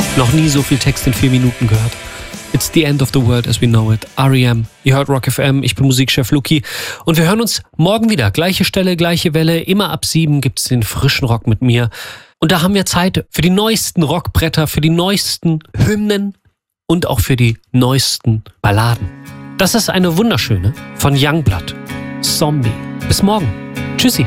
Noch nie so viel Text in 4 Minuten gehört. It's the end of the world as we know it. R.E.M. Ihr hört Rock FM, ich bin Musikchef Luki und wir hören uns morgen wieder. Gleiche Stelle, gleiche Welle. Immer ab 7 gibt's den frischen Rock mit mir. Und da haben wir Zeit für die neuesten Rockbretter, für die neuesten Hymnen und auch für die neuesten Balladen. Das ist eine wunderschöne von Youngblood. Zombie. Bis morgen. Tschüssi.